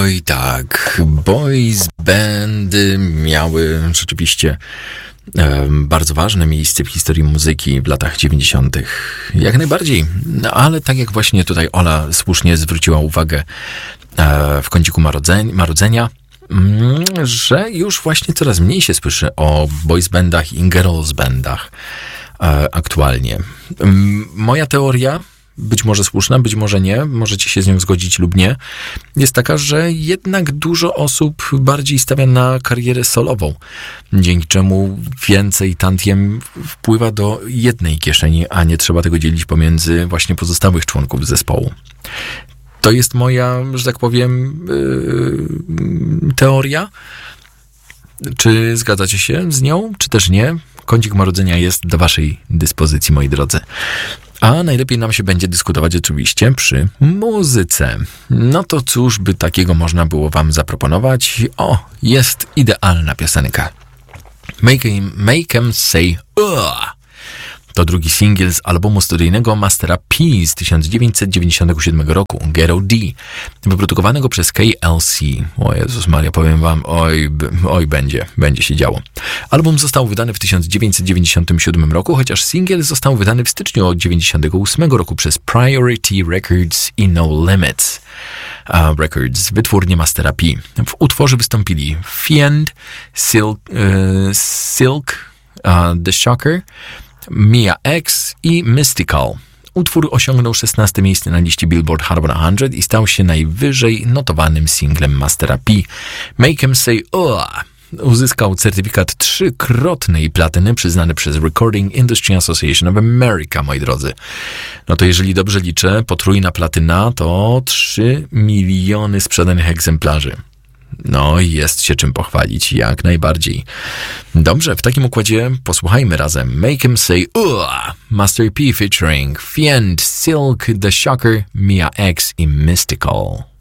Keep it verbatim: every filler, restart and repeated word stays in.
Oj tak, boys bandy miały rzeczywiście e, bardzo ważne miejsce w historii muzyki w latach dziewięćdziesiątych. Jak najbardziej, no, ale tak jak właśnie tutaj Ola słusznie zwróciła uwagę e, w kąciku marodzeń, marudzenia, mm, że już właśnie coraz mniej się słyszy o boys bandach i girls bandach e, aktualnie. Mm, moja teoria, być może słuszna, być może nie, możecie się z nią zgodzić lub nie, jest taka, że jednak dużo osób bardziej stawia na karierę solową, dzięki czemu więcej tantiem wpływa do jednej kieszeni, a nie trzeba tego dzielić pomiędzy właśnie pozostałych członków zespołu. To jest moja, że tak powiem, yy, teoria. Czy zgadzacie się z nią, czy też nie? Kącik marudzenia jest do waszej dyspozycji, moi drodzy. A najlepiej nam się będzie dyskutować oczywiście przy muzyce. No to cóż by takiego można było wam zaproponować? O, jest idealna piosenka. Make 'em, make 'em say Ugh. To drugi singiel z albumu studyjnego Mastera P z tysiąc dziewięćset dziewięćdziesiątego siódmego roku, Ghetto D, wyprodukowanego przez K L C. O Jezus Maria, powiem wam, oj, oj, będzie, będzie się działo. Album został wydany w tysiąc dziewięćset dziewięćdziesiątym siódmym roku, chociaż singiel został wydany w styczniu tysiąc dziewięćset dziewięćdziesiątego ósmego roku przez Priority Records i No Limits uh, Records, wytwórnie Mastera P. W utworze wystąpili Fiend, Silk, uh, Silk uh, The Shocker, Mia X i Mystical. Utwór osiągnął szesnaste miejsce na liście Billboard Hot sto i stał się najwyżej notowanym singlem Mastera P. Make 'em say Ugh uzyskał certyfikat trzykrotnej platyny przyznany przez Recording Industry Association of America, moi drodzy. No to jeżeli dobrze liczę, potrójna platyna to trzy miliony sprzedanych egzemplarzy. No i jest się czym pochwalić, jak najbardziej. Dobrze, w takim układzie posłuchajmy razem Make 'em say Ugh, Master P featuring Fiend, Silk, The Shocker, Mia X i Mystical.